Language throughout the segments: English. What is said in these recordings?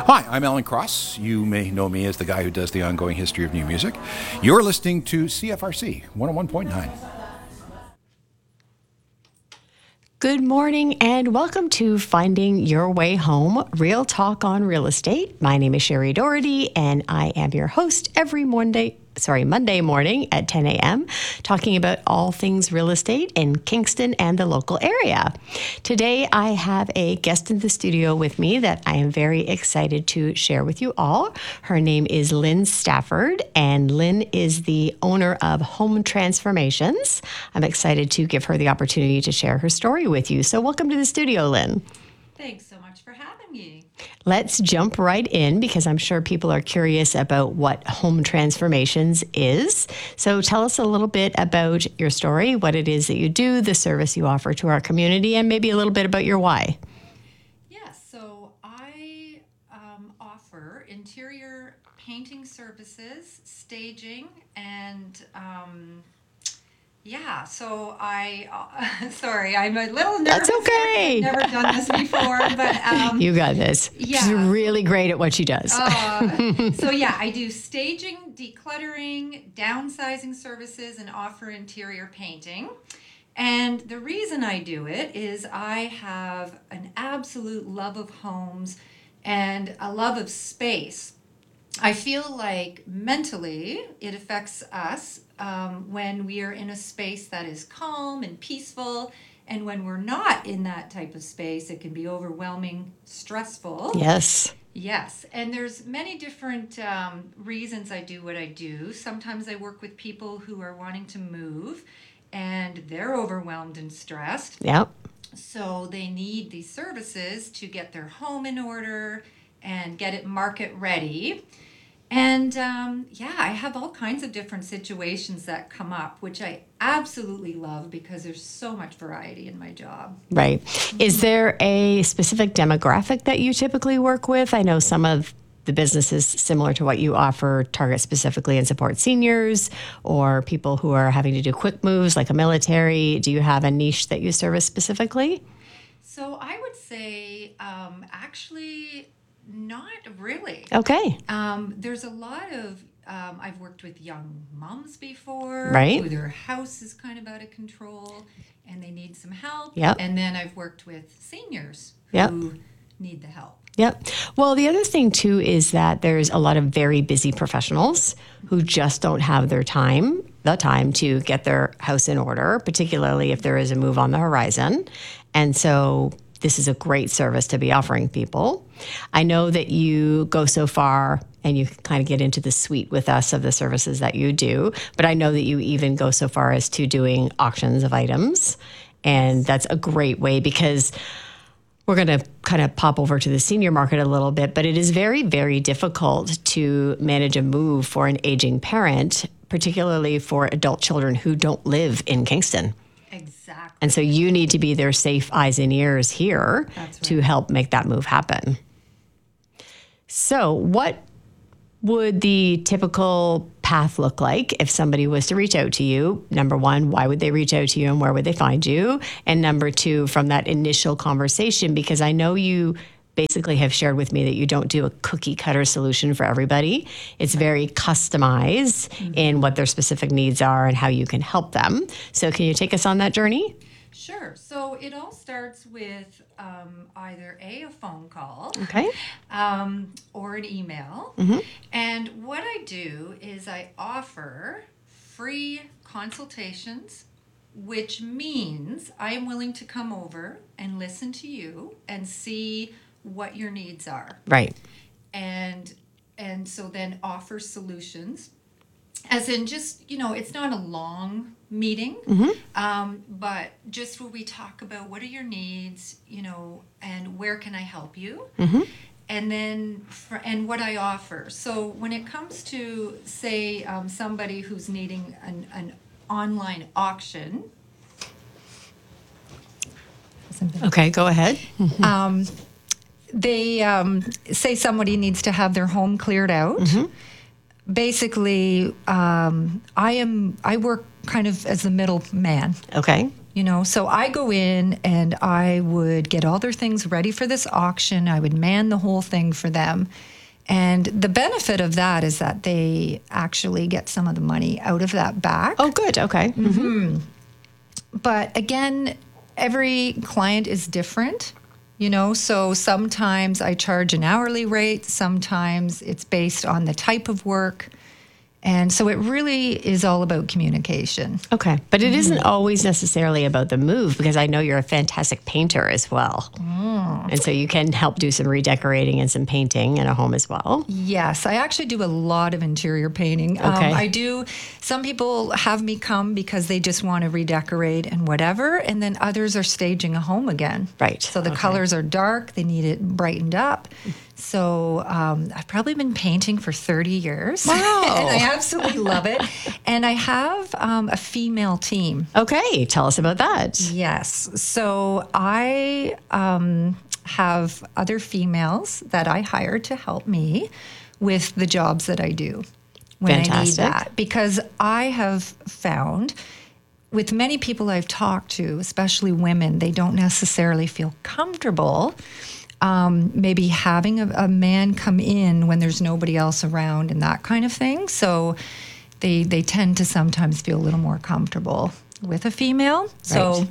Hi, I'm Alan Cross. You may know me as the guy who does the ongoing history of new music. You're listening to CFRC 101.9. Good morning and welcome to Finding Your Way Home, Real Talk on Real Estate. My name is Sherry Doherty and I am your host every Monday morning at 10 a.m., talking about all things real estate in Kingston and the local area. Today, I have a guest in the studio with me that I am very excited to share with you all. Her name is Lynn Stafford, and Lynn is the owner of Home Transformations. I'm excited to give her the opportunity to share her story with you. So welcome to the studio, Lynn. Thanks so much for having me. Let's jump right in because I'm sure people are curious about what Home Transformations is. So tell us a little bit about your story, what it is that you do, the service you offer to our community, and maybe a little bit about your why. Yes, so I offer interior painting services, staging, and sorry, I'm a little nervous. That's okay. I've never done this before, but you got this. Yeah. She's really great at what she does. I do staging, decluttering, downsizing services, and offer interior painting. And the reason I do it is I have an absolute love of homes and a love of space. I feel like mentally it affects us when we are in a space that is calm and peaceful. And when we're not in that type of space, it can be overwhelming, stressful. Yes. Yes. And there's many different reasons I do what I do. Sometimes I work with people who are wanting to move and they're overwhelmed and stressed. Yep. So they need these services to get their home in order and get it market ready. And I have all kinds of different situations that come up, which I absolutely love because there's so much variety in my job. Right. Is there a specific demographic that you typically work with? I know some of the businesses similar to what you offer target specifically and support seniors or people who are having to do quick moves like a military. Do you have a niche that you service specifically? So I would say actually not really. Okay. There's a lot of, I've worked with young moms before, right, who their house is kind of out of control and they need some help. Yep. And then I've worked with seniors yep, who need the help. Yep. Well, the other thing too is that there's a lot of very busy professionals who just don't have the time to get their house in order, particularly if there is a move on the horizon. And so this is a great service to be offering people. I know that you go so far and you kind of get into the suite with us of the services that you do, but I know that you even go so far as to doing auctions of items. And that's a great way because we're going to kind of pop over to the senior market a little bit, but it is very, very difficult to manage a move for an aging parent, particularly for adult children who don't live in Kingston. Exactly. And so you need to be their safe eyes and ears here to help make that move happen. So what would the typical path look like if somebody was to reach out to you? Number one, why would they reach out to you and where would they find you? And number two, from that initial conversation, because I know you basically have shared with me that you don't do a cookie cutter solution for everybody. It's very customized in what their specific needs are and how you can help them. So can you take us on that journey? Sure. So it all starts with either a phone call, okay, or an email. Mm-hmm. And what I do is I offer free consultations, which means I am willing to come over and listen to you and see what your needs are. Right. And so then offer solutions. As in just, it's not a long meeting, but just where we talk about what are your needs, and where can I help you? Mm-hmm. And then, and what I offer. So when it comes to, say, somebody who's needing an online auction. Okay, go ahead. They say somebody needs to have their home cleared out. Mm-hmm. Basically, I work kind of as the middle man. Okay. So I go in and I would get all their things ready for this auction. I would man the whole thing for them. And the benefit of that is that they actually get some of the money out of that back. Oh, good. Okay. Mm-hmm. But again, every client is different, so sometimes I charge an hourly rate, sometimes it's based on the type of work. And so it really is all about communication. Okay. But it isn't always necessarily about the move, because I know you're a fantastic painter as well. And so you can help do some redecorating and some painting in a home as well. Yes, I actually do a lot of interior painting. Okay. I do. Some people have me come because they just want to redecorate and whatever. And then others are staging a home again. Right. So the colors are dark. They need it brightened up. So I've probably been painting for 30 years. Wow. And I absolutely love it. And I have a female team. Okay. Tell us about that. Yes. So I have other females that I hire to help me with the jobs that I do when I need that. Because I have found with many people I've talked to, especially women, they don't necessarily feel comfortable maybe having a man come in when there's nobody else around and that kind of thing. So they tend to sometimes feel a little more comfortable with a female. So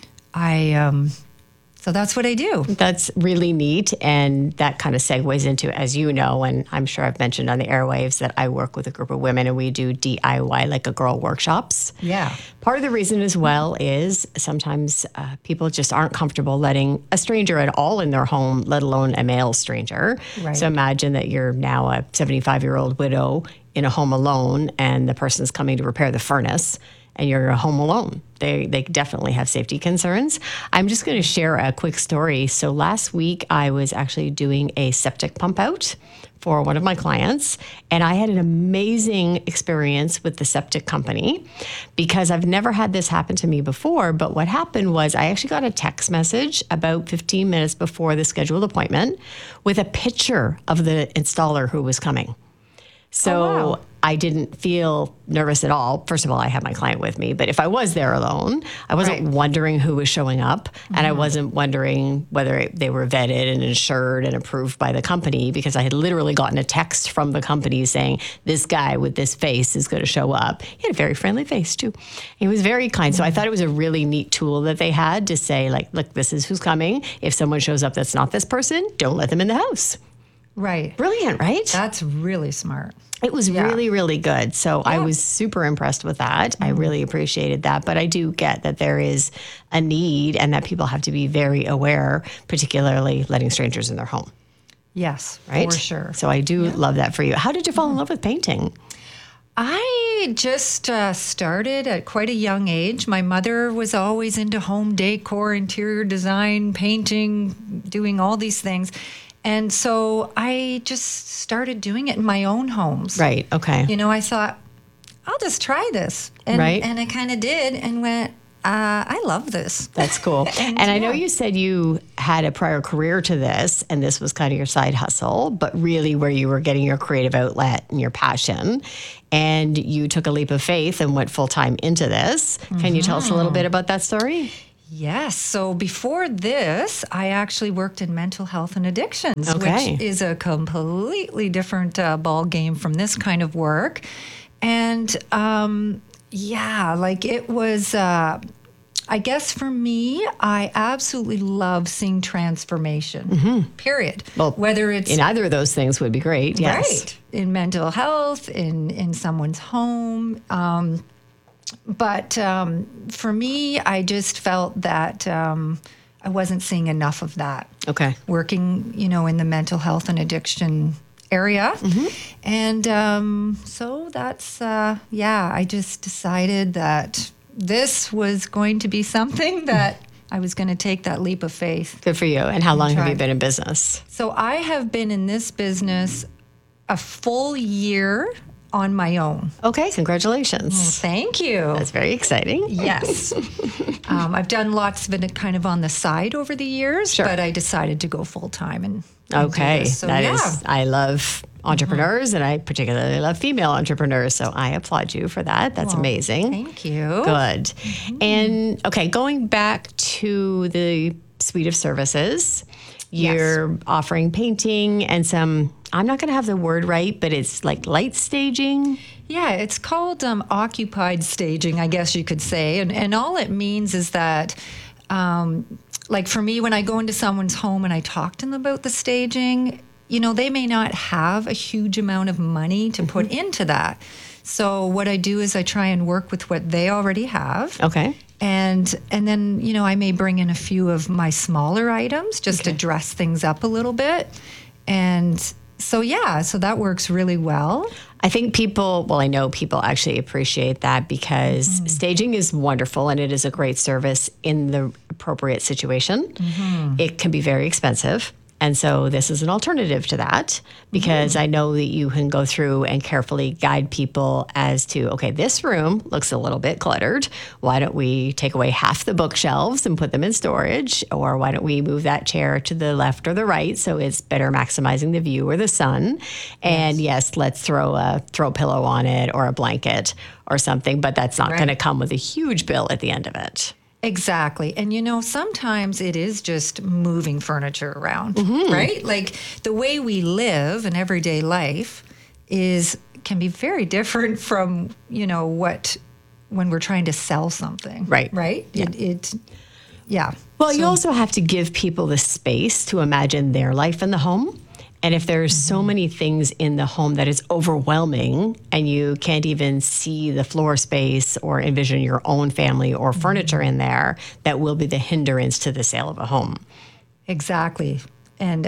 so that's what I do. That's really neat. And that kind of segues into, as you know, and I'm sure I've mentioned on the airwaves, that I work with a group of women and we do DIY like a girl workshops. Yeah. Part of the reason as well is sometimes people just aren't comfortable letting a stranger at all in their home, let alone a male stranger. Right. So imagine that you're now a 75-year-old widow in a home alone and the person's coming to repair the furnace and you're home alone. They definitely have safety concerns. I'm just going to share a quick story. So last week, I was actually doing a septic pump out for one of my clients, and I had an amazing experience with the septic company because I've never had this happen to me before. But what happened was I actually got a text message about 15 minutes before the scheduled appointment with a picture of the installer who was coming. So wow. I didn't feel nervous at all. First of all, I had my client with me, but if I was there alone, I wasn't wondering who was showing up, and I wasn't wondering whether they were vetted and insured and approved by the company, because I had literally gotten a text from the company saying, this guy with this face is going to show up. He had a very friendly face too. He was very kind. So I thought it was a really neat tool that they had to say, like, look, this is who's coming. If someone shows up that's not this person, don't let them in the house. Right. Brilliant, right? That's really smart. It was really, really good. So I was super impressed with that. I really appreciated that. But I do get that there is a need and that people have to be very aware, particularly letting strangers in their home. Yes, Right? for sure. So I do love that for you. How did you fall in love with painting? I just started at quite a young age. My mother was always into home decor, interior design, painting, doing all these things. And so I just started doing it in my own homes. Right. Okay. I thought, I'll just try this. And, and I kind of did and went, I love this. That's cool. and I know you said you had a prior career to this, and this was kind of your side hustle, but really where you were getting your creative outlet and your passion. And you took a leap of faith and went full-time into this. Can you tell us a little bit about that story? Yes. So before this, I actually worked in mental health and addictions, which is a completely different ball game from this kind of work. And it was, I guess for me, I absolutely love seeing transformation, period. Well, whether it's in either of those things would be great. Yes. Right. In mental health, in someone's home. But for me, I just felt that I wasn't seeing enough of that. Okay. Working, in the mental health and addiction area. And so that's, I just decided that this was going to be something that I was going to take that leap of faith. Good for you. And how long have you been in business? So I have been in this business a full year on my own. Okay, congratulations. Thank you. That's very exciting. Yes. I've done lots of it kind of on the side over the years, Sure. but I decided to go full time and do Okay, this. So, that yeah. is, I love entrepreneurs and I particularly love female entrepreneurs. So I applaud you for that. That's amazing. Thank you. Good. And okay, going back to the suite of services, you're offering painting and some, I'm not going to have the word right, but it's like light staging. Yeah, it's called occupied staging, I guess you could say. And all it means is that, like for me, when I go into someone's home and I talk to them about the staging, you know, they may not have a huge amount of money to put into that. So what I do is I try and work with what they already have. Okay. And then, you know, I may bring in a few of my smaller items just to dress things up a little bit. And so, yeah, so that works really well. I think I know people actually appreciate that because staging is wonderful and it is a great service in the appropriate situation. It can be very expensive. And so this is an alternative to that because I know that you can go through and carefully guide people as to, okay, this room looks a little bit cluttered. Why don't we take away half the bookshelves and put them in storage? Or why don't we move that chair to the left or the right so it's better maximizing the view or the sun? And yes, let's throw a pillow on it or a blanket or something, but that's not going to come with a huge bill at the end of it. Exactly. And you know, sometimes it is just moving furniture around, right? Like the way we live in everyday life can be very different from, you know, when we're trying to sell something. Right. Right? Yeah. Well, you also have to give people the space to imagine their life in the home. And if there's so many things in the home that is overwhelming and you can't even see the floor space or envision your own family or furniture in there, that will be the hindrance to the sale of a home. Exactly. And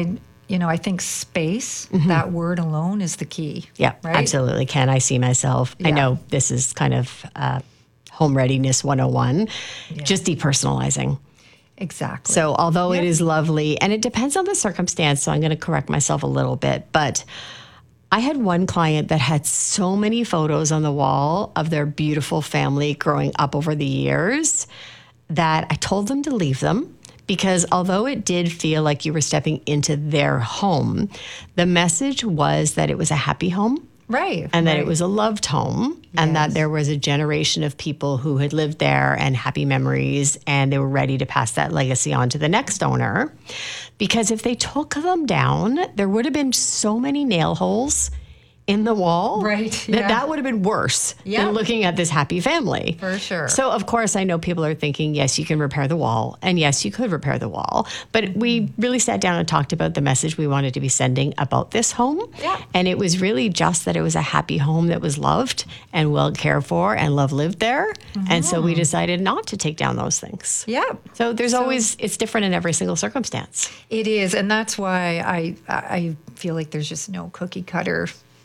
I think space, that word alone is the key. Yeah, right? absolutely. Can I see myself? I know this is kind of home readiness 101, just depersonalizing. Exactly. So although it is lovely, and it depends on the circumstance, so I'm going to correct myself a little bit, but I had one client that had so many photos on the wall of their beautiful family growing up over the years that I told them to leave them because although it did feel like you were stepping into their home, the message was that it was a happy home. Right. And that it was a loved home and that there was a generation of people who had lived there and happy memories and they were ready to pass that legacy on to the next owner. Because if they took them down, there would have been so many nail holes in the wall that would have been worse than looking at this happy family. For sure. So, of course, I know people are thinking, yes, you can repair the wall. And yes, you could repair the wall. But we really sat down and talked about the message we wanted to be sending about this home. Yeah. And it was really just that it was a happy home that was loved and well cared for and love lived there. And so we decided not to take down those things. Yeah. So there's always, it's different in every single circumstance. It is. And that's why I feel like there's just no cookie cutter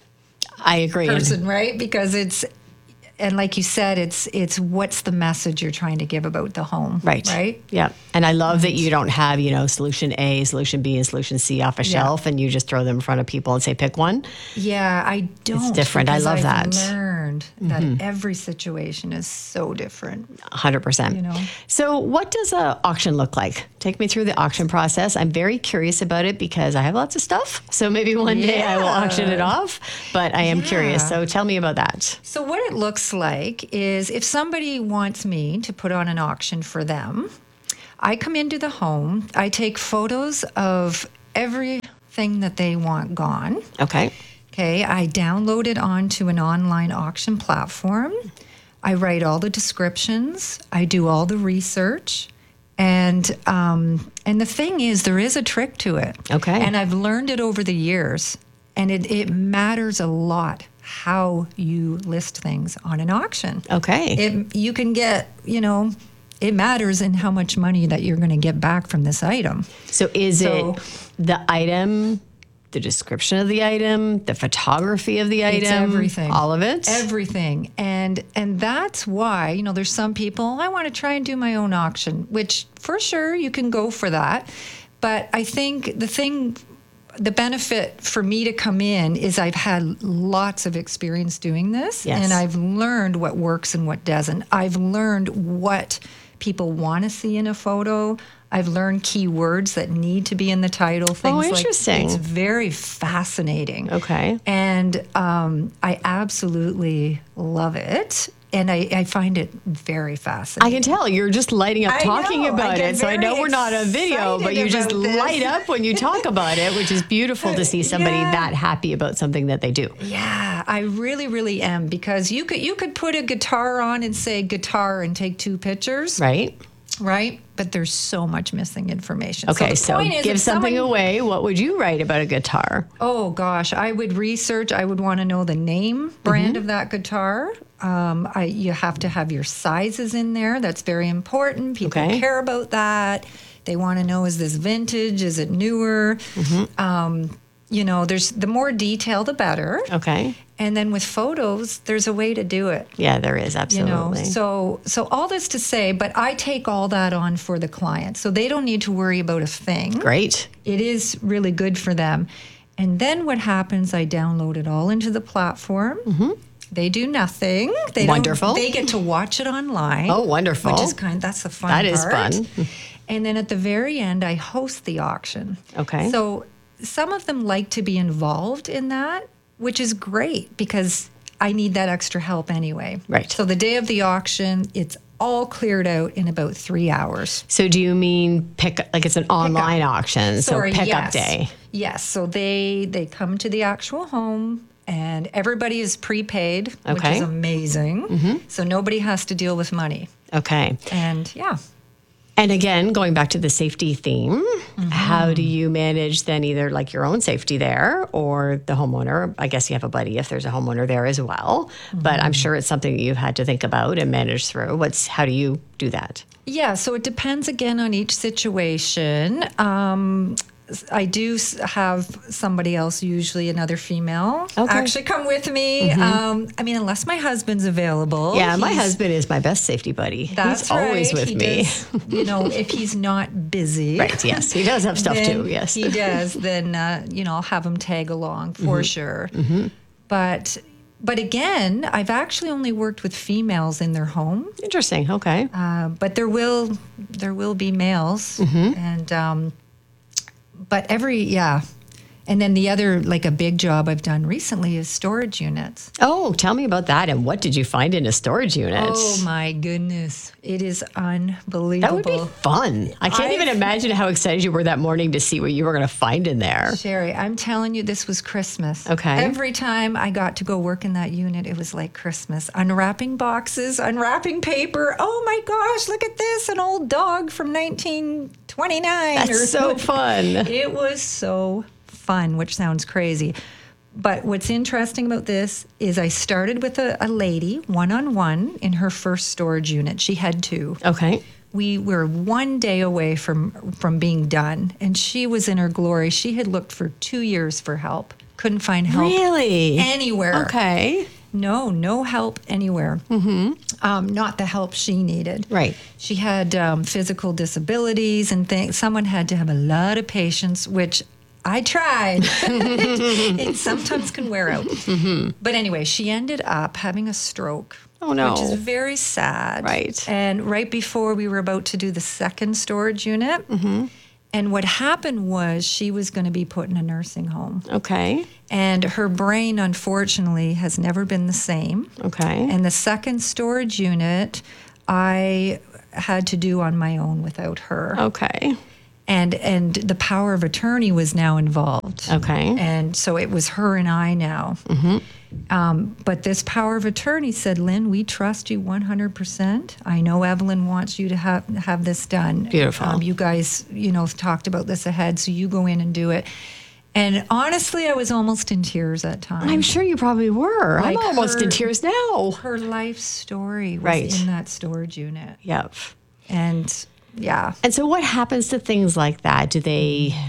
I agree. person, right? Because and like you said, it's what's the message you're trying to give about the home, right? Yeah. And I love that you don't have, solution A, solution B, and solution C off a shelf, and you just throw them in front of people and say, pick one. Yeah, I don't. It's different. I love that. I've learned that every situation is so different. 100%. So what does an auction look like? Take me through the auction process. I'm very curious about it because I have lots of stuff. So maybe one day I will auction it off, but I am curious. So tell me about that. So what it looks like is if somebody wants me to put on an auction for them, I come into the home, I take photos of everything that they want gone. Okay. Okay, I download it onto an online auction platform. I write all the descriptions. I do all the research. And the thing is, there is a trick to it. Okay. And I've learned it over the years. And it matters a lot how you list things on an auction. Okay. You can get, it matters in how much money that you're going to get back from this item. So is it the item, the description of the item, the photography of the item? It's everything. All of it? Everything. And that's why, there's some people, I want to try and do my own auction, which for sure you can go for that. But I think the thing the benefit for me to come in is I've had lots of experience doing this, Yes. and I've learned what works and what doesn't. I've learned what people want to see in a photo. I've learned keywords that need to be in the title. Things interesting. Like, it's very fascinating. Okay. And I absolutely love it. And I find it very fascinating. I can tell you're just lighting up I talking know, I about get it. So I know very we're not on video, but you just excited about this. light up when you talk about it, which is beautiful to see somebody Yeah. that happy about something that they do. Yeah, I really, really am, because you could put a guitar on and say guitar and take 2 pictures, Right? right? But there's so much missing information. Okay, the so point is, give if something someone- away. What would you write about a guitar? Oh gosh, I would research. I would want to know the name, brand of that guitar. You have to have your sizes in there. That's very important. People Okay. care about that. They want to know, is this vintage? Is it newer? There's the more detail, the better. Okay. And then with photos, there's a way to do it. Yeah, there is absolutely. So all this to say, but I take all that on for the client, so they don't need to worry about a thing. Great. It is really good for them. And then what happens, I download it all into the platform. They do nothing. Wonderful. They get to watch it online. Oh, wonderful. Which is that's the fun That part. is fun. And then at the very end, I host the auction. Okay. So some of them like to be involved in that, which is great, because I need that extra help anyway. Right. So the day of the auction, it's all cleared out in about 3 hours. So do you mean it's an online auction? Sorry, so pickup yes. day. Yes. So they come to the actual home, and everybody is prepaid, which Okay. is amazing. So nobody has to deal with money. Okay. And yeah. And again, going back to the safety theme, how do you manage then either like your own safety there or the homeowner? I guess you have a buddy if there's a homeowner there as well. But I'm sure it's something that you've had to think about and manage through. How do you do that? Yeah, so it depends again on each situation. I do have somebody else, usually another female, Okay. actually come with me. Unless my husband's available. Yeah, my He's- husband is my best safety buddy. That's He's always right. with He me. does, if he's not busy. Right, yes. He does have stuff then too, yes. he does. Then, I'll have him tag along for sure. But again, I've actually only worked with females in their home. Interesting. Okay. But there will be males, and but and then the other, like a big job I've done recently, is storage units. Oh, tell me about that. And what did you find in a storage unit? Oh my goodness, it is unbelievable. That would be fun. I can't even imagine how excited you were that morning to see what you were going to find in there. Sherry, I'm telling you, this was Christmas. Okay. Every time I got to go work in that unit, it was like Christmas. Unwrapping boxes, unwrapping paper. Oh my gosh, look at this, an old dog from 1929. That's so fun. It was so fun, which sounds crazy. But what's interesting about this is I started with a lady, one-on-one, in her first storage unit. She had 2. Okay. We were 1 day away from being done, and she was in her glory. She had looked for 2 years for help. Couldn't find help Really? anywhere. Okay. No help anywhere. Not the help she needed. Right. She had physical disabilities and things. Someone had to have a lot of patience, which I tried. It sometimes can wear out. But anyway, she ended up having a stroke. Oh, no. Which is very sad. Right. And right before we were about to do the second storage unit, and what happened was she was going to be put in a nursing home. Okay. And her brain, unfortunately, has never been the same. Okay. And the second storage unit, I had to do on my own without her. Okay. And the power of attorney was now involved. Okay. And so it was her and I now. But this power of attorney said, Lynn, we trust you 100%. I know Evelyn wants you to have this done. Beautiful. You guys, talked about this ahead, so you go in and do it. And honestly, I was almost in tears at times. I'm sure you probably were. Like I'm almost in her- tears now. Her life story was Right. in that storage unit. Yep. And yeah. And so what happens to things like that? Do they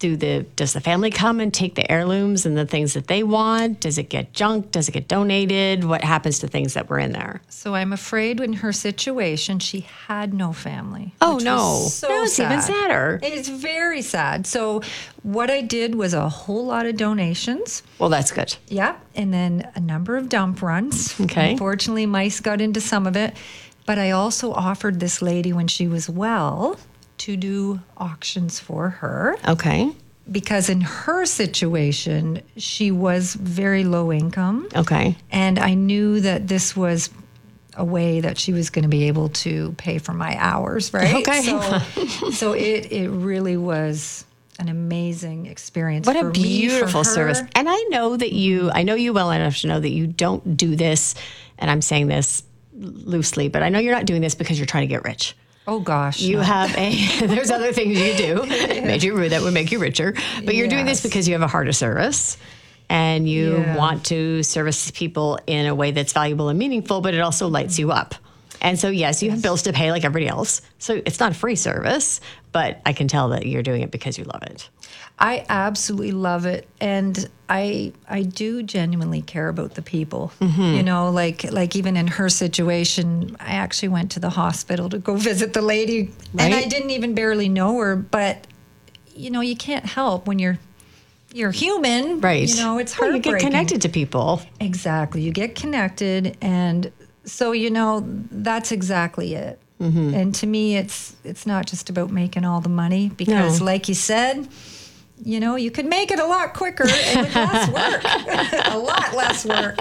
does the family come and take the heirlooms and the things that they want? Does it get junked? Does it get donated? What happens to things that were in there? So I'm afraid in her situation, she had no family. Oh, which no. was so No, it's even sad. sadder. It's very sad. So what I did was a whole lot of donations. Well, that's good. Yeah. And then a number of dump runs. Okay. Unfortunately, mice got into some of it. But I also offered this lady when she was well to do auctions for her. Okay. Because in her situation, she was very low income. Okay. And I knew that this was a way that she was going to be able to pay for my hours, right? Okay. So it really was an amazing experience. What for a me, beautiful for her. service. And I know you well enough to know that you don't do this, and I'm saying this loosely, but I know you're not doing this because you're trying to get rich. Oh gosh. You no. have there's other things you do that would make you richer, but you're doing this Yes. because you have a heart of service and you Yeah. want to service people in a way that's valuable and meaningful, but it also lights you up. And so, yes, you have bills to pay like everybody else. So it's not a free service, but I can tell that you're doing it because you love it. I absolutely love it, and I do genuinely care about the people. Mm-hmm. You know, like even in her situation, I actually went to the hospital to go visit the lady, and I Right. didn't even barely know her. But you know, you can't help when you're human, Right. You know, it's Well, you heartbreaking. get connected to people. Exactly, you get connected, and so you know that's exactly it. Mm-hmm. And to me, it's not just about making all the money because, No. like you said, you know, you could make it a lot quicker and with less work, a lot less work.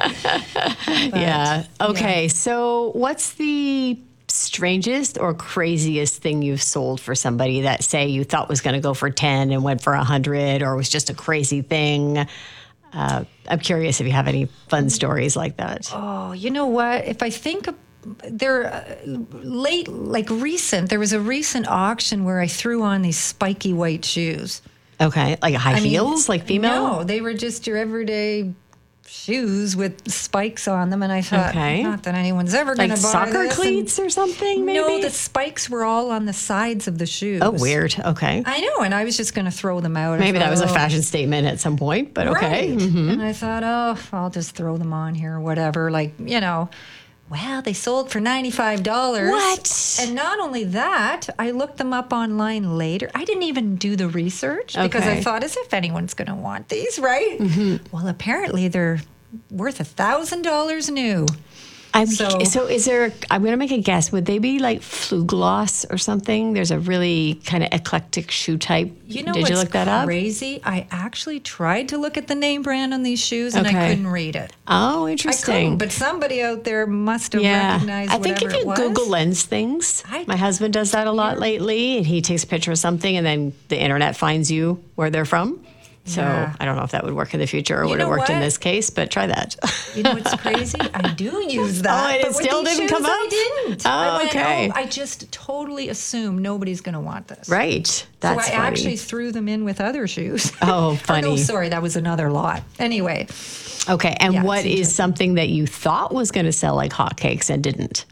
Yeah. Okay. So, what's the strangest or craziest thing you've sold for somebody that, say, you thought was going to go for 10 and went for 100, or was just a crazy thing? I'm curious if you have any fun stories like that. Oh, you know what? If I think of there recent, there was a recent auction where I threw on these spiky white shoes. Okay. Like high I mean, heels, like female? No, they were just your everyday shoes with spikes on them, and I thought, Okay. not that anyone's ever going Like to buy soccer this. cleats or something, maybe? No, the spikes were all on the sides of the shoes. Oh, weird. Okay. I know, and I was just going to throw them out. I Maybe that thought, was a oh, fashion statement at some point, but okay. Right. Mhm. And I thought, oh, I'll just throw them on here or whatever. Like, you know, well, they sold for $95. What? And not only that, I looked them up online later. I didn't even do the research because Okay. I thought, as if anyone's going to want these, right? Well, apparently they're worth $1,000 new. So is there, I'm going to make a guess, would they be like Flugloss or something? There's a really kind of eclectic shoe type. You know Did you what's look that up? crazy? I actually tried to look at the name brand on these shoes and I Okay. couldn't read it. Oh, I interesting. couldn't, but somebody out there must have recognized I think if whatever you it was. Google Lens things, my husband does that a lot lately, and he takes a picture of something, and then the internet finds you where they're from. So Yeah. I don't know if that would work in the future or You would have know worked in what? this case, but try that. You know what's crazy? I do use that. Oh, and it but with still these didn't shoes, come up? I didn't. Oh, I went, okay. I just totally assumed nobody's going to want this. Right. That's so I funny. actually threw them in with other shoes. Oh, Or funny. no, sorry, that was another lot. Anyway, Okay. And Yeah, what it's is interesting. something that you thought was going to sell like hotcakes and didn't?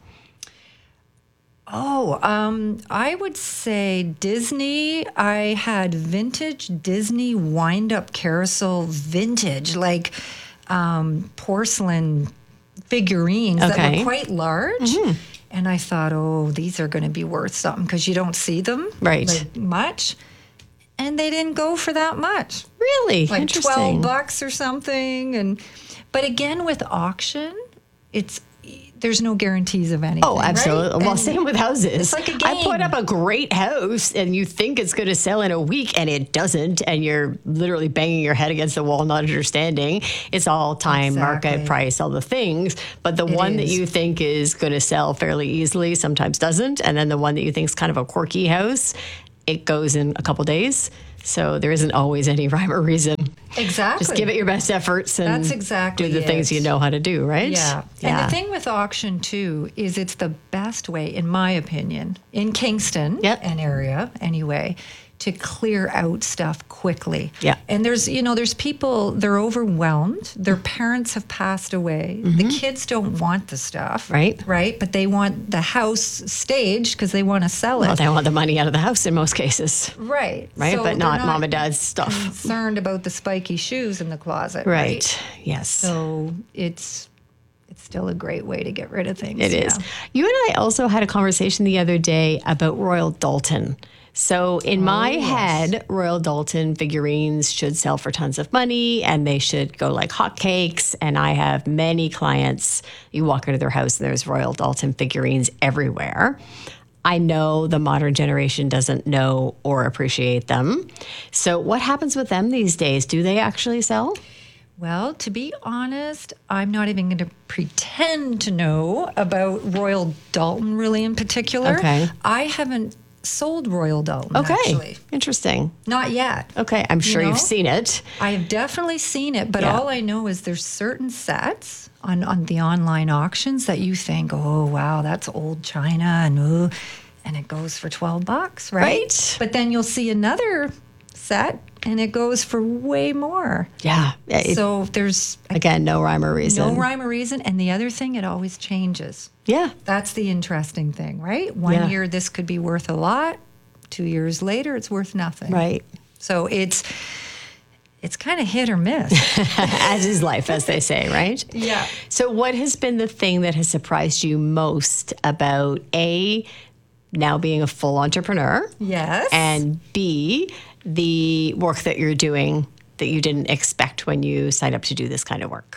I would say Disney. I had vintage Disney wind-up carousel vintage, like porcelain figurines that Okay. were quite large. And I thought, oh, these are going to be worth something because you don't see them Right. like, much. And they didn't go for that much, Really? like Interesting. $12 or something. But again, with auction, there's no guarantees of anything. Oh, absolutely. right? Well, And same with houses. It's like a I put game. up a great house and you think it's going to sell in a week and it doesn't. And you're literally banging your head against the wall, not understanding. It's all time, market Exactly. price, all the things. But the one that is. you think is going to sell fairly easily sometimes doesn't. And then the one that you think is kind of a quirky house, it goes in a couple days. So there isn't always any rhyme or reason. Exactly. Just give it your best efforts and That's exactly do the things it. you know how to do, right? Yeah. And the thing with auction too is it's the best way, in my opinion, in Kingston Yep. and area anyway, to clear out stuff quickly. Yeah. And there's people, they're overwhelmed. Their parents have passed away. The kids don't want the stuff. Right. Right. But they want the house staged because they want to sell it. Well, they want the money out of the house in most cases. Right. Right. So but not they're mom and dad's stuff. concerned about the spiky shoes in the closet. Right. Yes. So it's still a great way to get rid of things. It is. You and I also had a conversation the other day about Royal Doulton. So in my head, Royal Doulton figurines should sell for tons of money and they should go like hotcakes. And I have many clients, you walk into their house and there's Royal Doulton figurines everywhere. I know the modern generation doesn't know or appreciate them. So what happens with them these days? Do they actually sell? Well, to be honest, I'm not even going to pretend to know about Royal Doulton really in particular. Okay. I haven't sold Royal Doulton, Okay. actually. Interesting. Not yet. Okay. I'm sure You know? you've seen it. I have definitely seen it, but Yeah. all I know is there's certain sets on the online auctions that you think, oh, wow, that's old China, and ooh, and it goes for $12, right? Right. But then you'll see another set and it goes for way more. Yeah. So there's Again, no rhyme or reason. no rhyme or reason. And the other thing, it always changes. Yeah. That's the interesting thing, right? One Yeah. year this could be worth a lot. 2 years later, it's worth nothing. Right. So it's kind of hit or miss. As is life, as they say, right? Yeah. So, what has been the thing that has surprised you most about A, now being a full entrepreneur, Yes. and B, the work that you're doing that you didn't expect when you signed up to do this kind of work?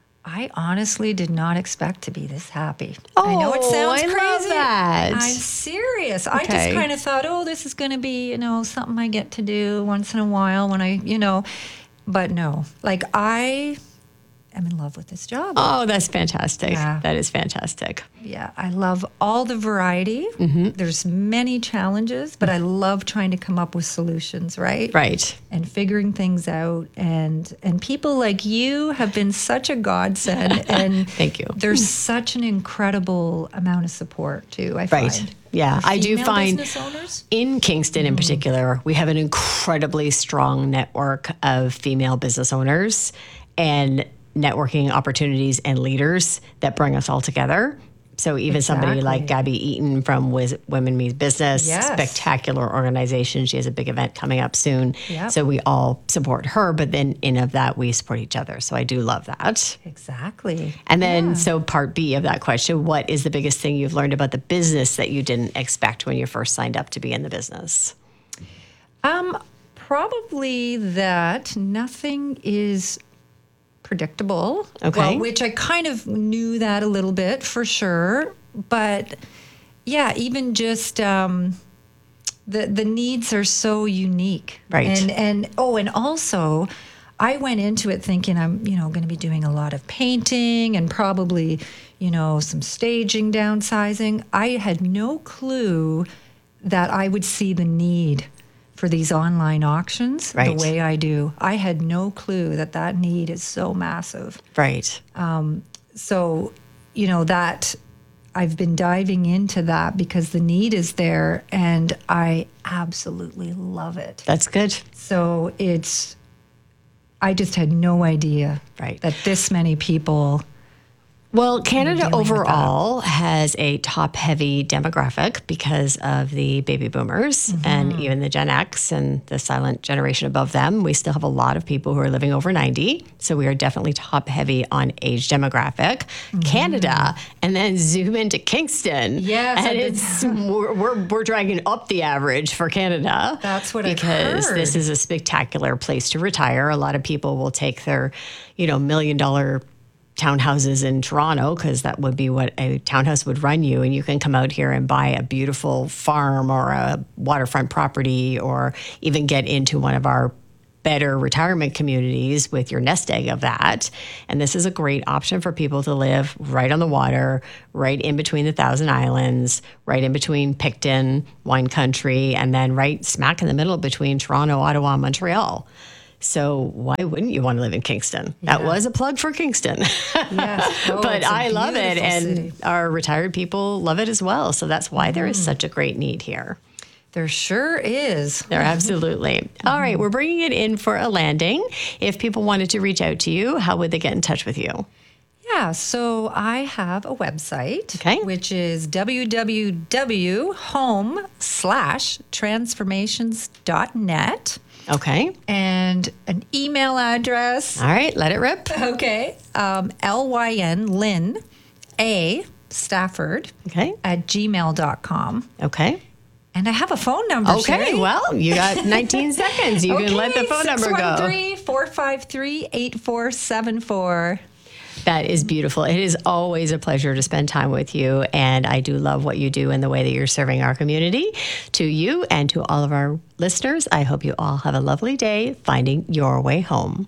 I honestly did not expect to be this happy. I know it Oh, sounds I crazy. love that. I'm serious. I Okay. just kind of thought, oh, this is going to be, something I get to do once in a while when but no. Like, I am in love with this job. Oh, that's fantastic. Yeah. That is fantastic. Yeah, I love all the variety. Mm-hmm. There's many challenges, but I love trying to come up with solutions, right? Right. And figuring things out, and people like you have been such a godsend. And Thank you. There's such an incredible amount of support too. I Right. find. Yeah, For I do female find business owners. in Kingston in particular, we have an incredibly strong network of female business owners and networking opportunities and leaders that bring us all together. So even somebody like Exactly. Gabby Eaton from Women Means Business, Yes. spectacular organization. She has a big event coming up soon. Yep. So we all support her, but then in of that, we support each other. So I do love that. Exactly. And then, so part B of that question, what is the biggest thing you've learned about the business that you didn't expect when you first signed up to be in the business? Probably that nothing is predictable. Okay. Well, which I kind of knew that a little bit for sure. But yeah, even just the needs are so unique. Right. And also I went into it thinking I'm, going to be doing a lot of painting and probably, some staging, downsizing. I had no clue that I would see the need for these online auctions Right. the way I do. I had no clue that need is so massive. Right. So, that I've been diving into that because the need is there and I absolutely love it. That's good. So I just had no idea Right. that this many people. Well, Canada dealing with that. overall has a top-heavy demographic because of the baby boomers and even the Gen X and the silent generation above them. We still have a lot of people who are living over 90. So we are definitely top-heavy on age demographic. Canada, and then zoom into Kingston. Yes, and I've been- it's we're dragging up the average for Canada. That's what I've because heard. this is a spectacular place to retire. A lot of people will take their, $1 million townhouses in Toronto, because that would be what a townhouse would run you. And you can come out here and buy a beautiful farm or a waterfront property, or even get into one of our better retirement communities with your nest egg of that. And this is a great option for people to live right on the water, right in between the Thousand Islands, right in between Picton, wine country, and then right smack in the middle between Toronto, Ottawa, and Montreal. So why wouldn't you want to live in Kingston? That was a plug for Kingston. Yes. Oh, But it's a I love it, beautiful and city. our retired people love it as well. So that's why there is such a great need here. There sure is. There, absolutely. All right, we're bringing it in for a landing. If people wanted to reach out to you, how would they get in touch with you? Yeah, so I have a website, Okay. which is www.home/transformations.net, Okay. and an email address. All right, let it rip. Okay. LYN, Lynn, A, Stafford, Okay. at gmail.com. Okay. And I have a phone number, Okay, Sherry. well, you got 19 seconds. You can let the phone number go. 613-453-8474. That is beautiful. It is always a pleasure to spend time with you. And I do love what you do and the way that you're serving our community. To you and to all of our listeners, I hope you all have a lovely day finding your way home.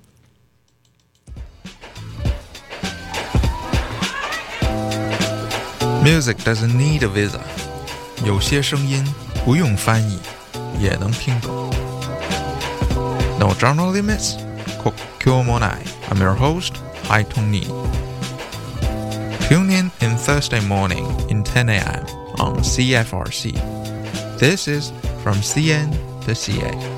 Music doesn't need a visa. 有些声音不用翻译也能听懂。No genre limits? Kokyo Monai. I'm your host, Hai Tong-ni. Tune in Thursday morning in 10 a.m. on CFRC. This is From CN to CA.